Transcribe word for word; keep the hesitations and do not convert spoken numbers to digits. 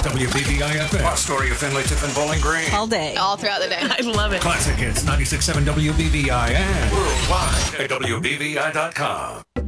W B V I F M. Astoria, Findlay, Tiffin, Bowling Green. All day. All throughout the day. I love it. Classic Hits ninety-six point seven W B V I and worldwide at W B V I dot com.